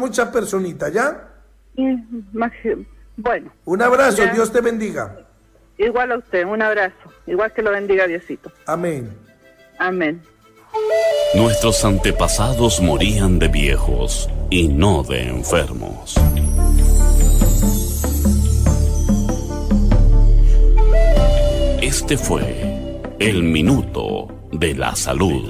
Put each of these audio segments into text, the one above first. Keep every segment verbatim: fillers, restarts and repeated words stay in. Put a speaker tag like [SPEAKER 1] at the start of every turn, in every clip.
[SPEAKER 1] muchas personitas, ¿ya?
[SPEAKER 2] Bueno.
[SPEAKER 1] Un abrazo,
[SPEAKER 2] ya.
[SPEAKER 1] Dios te bendiga.
[SPEAKER 2] Igual a usted, un abrazo. Igual que lo bendiga Diosito.
[SPEAKER 1] Amén.
[SPEAKER 2] Amén.
[SPEAKER 3] Nuestros antepasados morían de viejos y no de enfermos. Este fue el Minuto de la Salud.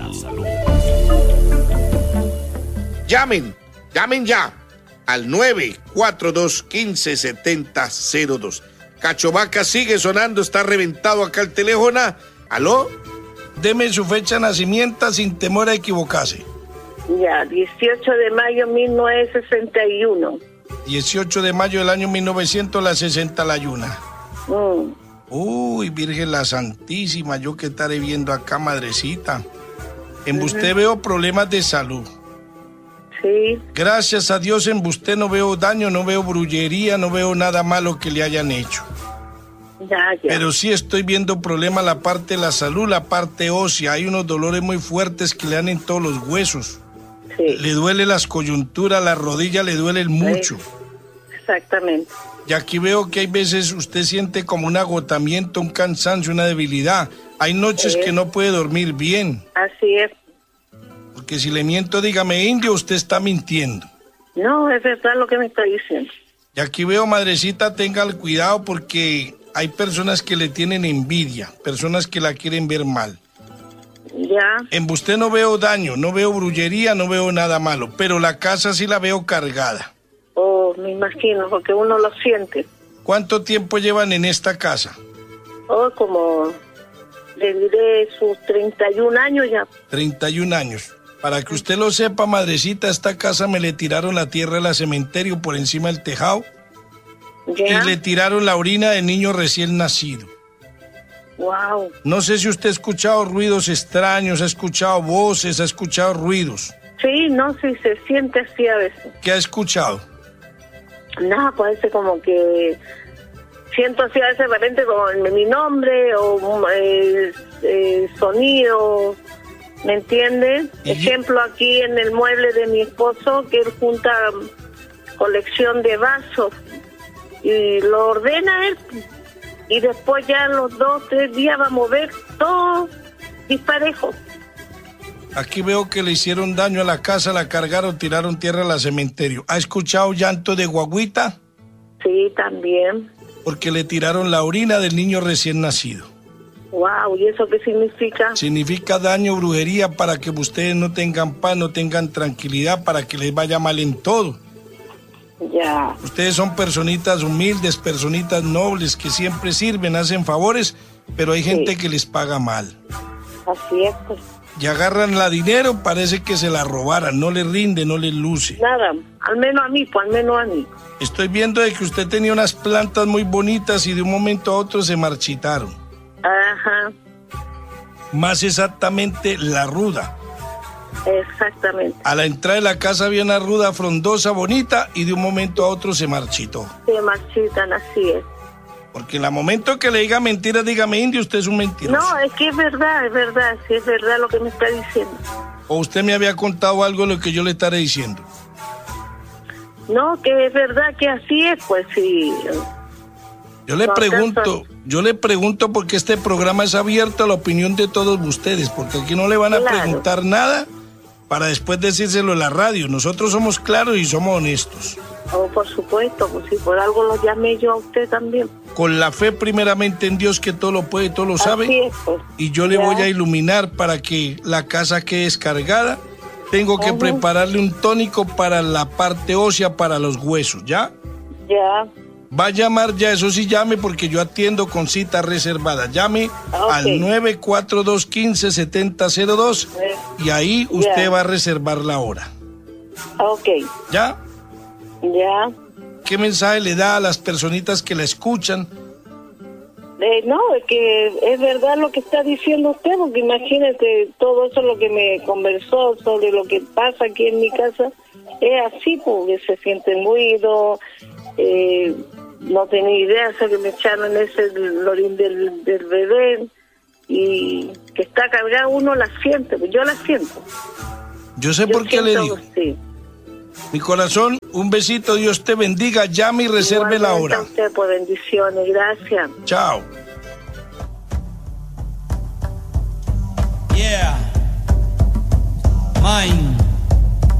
[SPEAKER 4] Llamen, llamen ya al nueve cuatro dos, uno cinco, siete cero cero dos. Cachovaca sigue sonando, está reventado acá el teléfono. ¿Aló? Deme su fecha de nacimiento sin temor a equivocarse.
[SPEAKER 5] Ya, dieciocho de mayo de mil novecientos sesenta y uno.
[SPEAKER 4] dieciocho de mayo del año mil novecientos sesenta y uno.
[SPEAKER 5] Mm.
[SPEAKER 4] Uy, Virgen la Santísima, yo que estaré viendo acá, madrecita. En usted veo problemas de salud.
[SPEAKER 5] Sí.
[SPEAKER 4] Gracias a Dios en usted no veo daño, no veo brujería, no veo nada malo que le hayan hecho.
[SPEAKER 5] Ya, ya.
[SPEAKER 4] Pero sí estoy viendo problemas la parte de la salud, la parte ósea. Hay unos dolores muy fuertes que le dan en todos los huesos.
[SPEAKER 5] Sí.
[SPEAKER 4] Le duele las coyunturas, las rodillas le duelen mucho.
[SPEAKER 5] Sí. Exactamente.
[SPEAKER 4] Y aquí veo que hay veces usted siente como un agotamiento, un cansancio, una debilidad. Hay noches
[SPEAKER 5] sí.
[SPEAKER 4] que no puede dormir bien.
[SPEAKER 5] Así es.
[SPEAKER 4] Porque si le miento, dígame, indio, usted está mintiendo.
[SPEAKER 5] No, es verdad lo que me está diciendo.
[SPEAKER 4] Y aquí veo, madrecita, tenga el cuidado porque hay personas que le tienen envidia, personas que la quieren ver mal.
[SPEAKER 5] Ya.
[SPEAKER 4] En usted no veo daño, no veo brujería, no veo nada malo, pero la casa sí la veo cargada.
[SPEAKER 5] Oh, me imagino, porque uno lo siente.
[SPEAKER 4] ¿Cuánto tiempo llevan en esta casa?
[SPEAKER 5] Oh, como, le diré, sus treinta y un años ya.
[SPEAKER 4] treinta y un años. Para que usted lo sepa, madrecita, esta casa me le tiraron la tierra del cementerio por encima del tejado.
[SPEAKER 5] Ya.
[SPEAKER 4] Y le tiraron la orina de niño recién nacido.
[SPEAKER 5] Wow.
[SPEAKER 4] No sé si usted ha escuchado ruidos extraños, ha escuchado voces, ha escuchado ruidos.
[SPEAKER 5] Sí, no, sí, se siente así a veces.
[SPEAKER 4] ¿Qué ha escuchado?
[SPEAKER 5] Nada, parece como que siento así a veces de repente como mi nombre o eh, eh, sonido, ¿me entiende?
[SPEAKER 4] ¿Y?
[SPEAKER 5] Ejemplo, aquí en el mueble de mi esposo, que él junta colección de vasos y lo ordena él, y después ya en los dos, tres días va a mover todo disparejo.
[SPEAKER 4] Aquí veo que le hicieron daño a la casa, la cargaron, tiraron tierra al cementerio. ¿Ha escuchado llanto de guaguita?
[SPEAKER 5] Sí, también.
[SPEAKER 4] Porque le tiraron la orina del niño recién nacido.
[SPEAKER 5] Wow, ¿y eso qué significa?
[SPEAKER 4] Significa daño, brujería, para que ustedes no tengan paz, no tengan tranquilidad, para que les vaya mal en todo.
[SPEAKER 5] Ya.
[SPEAKER 4] Ustedes son personitas humildes, personitas nobles, que siempre sirven, hacen favores, pero hay gente
[SPEAKER 5] sí.
[SPEAKER 4] que les paga mal.
[SPEAKER 5] Así es, pues.
[SPEAKER 4] Y agarran la dinero, parece que se la robaran, no les rinde, no les luce.
[SPEAKER 5] Nada, al menos a mí, pues al menos a mí.
[SPEAKER 4] Estoy viendo de que usted tenía unas plantas muy bonitas y de un momento a otro se marchitaron.
[SPEAKER 5] Ajá.
[SPEAKER 4] Más exactamente, la ruda.
[SPEAKER 5] Exactamente.
[SPEAKER 4] A la entrada de la casa había una ruda frondosa, bonita, y de un momento a otro se marchitó.
[SPEAKER 5] Se marchitan, así es.
[SPEAKER 4] Porque en el momento que le diga mentiras, dígame, indio, usted es un mentiroso.
[SPEAKER 5] No, es que es verdad, es verdad, sí es verdad lo que me está diciendo.
[SPEAKER 4] ¿O usted me había contado algo de lo que yo le estaré diciendo?
[SPEAKER 5] No, que es verdad que así es, pues sí.
[SPEAKER 4] Yo le
[SPEAKER 5] No,
[SPEAKER 4] pregunto,
[SPEAKER 5] tanto...
[SPEAKER 4] yo le pregunto porque este programa es abierto a la opinión de todos ustedes, porque aquí no le van a
[SPEAKER 5] claro.
[SPEAKER 4] preguntar nada para después decírselo en la radio. Nosotros somos claros y somos honestos.
[SPEAKER 5] Oh, por supuesto, pues si por algo lo llamé yo a usted también.
[SPEAKER 4] Con la fe primeramente en Dios que todo lo puede, todo lo sabe.
[SPEAKER 5] Así es, pues.
[SPEAKER 4] Y yo le
[SPEAKER 5] Ya.
[SPEAKER 4] voy a iluminar para que la casa quede descargada. Tengo que
[SPEAKER 5] Uh-huh.
[SPEAKER 4] prepararle un tónico para la parte ósea, para los huesos, ¿ya?
[SPEAKER 5] Ya.
[SPEAKER 4] Va a llamar ya, eso sí llame porque yo atiendo con cita reservada. Llame
[SPEAKER 5] Okay.
[SPEAKER 4] al nueve cuatro dos, uno cinco, siete cero cero dos y ahí usted
[SPEAKER 5] Ya.
[SPEAKER 4] va a reservar la hora.
[SPEAKER 5] Ok.
[SPEAKER 4] ¿Ya?
[SPEAKER 5] Ya.
[SPEAKER 4] ¿Qué mensaje le da a las personitas que la escuchan?
[SPEAKER 5] Eh, no, es que es verdad lo que está diciendo usted, porque imagínate, todo eso lo que me conversó sobre lo que pasa aquí en mi casa, es así, porque se siente ruido, eh, no tenía idea, o sea, que me echaron ese lorín del, del bebé, y que está cargado uno la siente, pues yo la siento.
[SPEAKER 4] Yo sé
[SPEAKER 5] Yo
[SPEAKER 4] por qué le
[SPEAKER 5] siento,
[SPEAKER 4] digo.
[SPEAKER 5] Sí.
[SPEAKER 4] Mi corazón, un besito, Dios te bendiga. Llame y reserve la
[SPEAKER 5] Igualmente
[SPEAKER 4] hora.
[SPEAKER 5] a usted, por bendiciones, gracias.
[SPEAKER 4] Chao.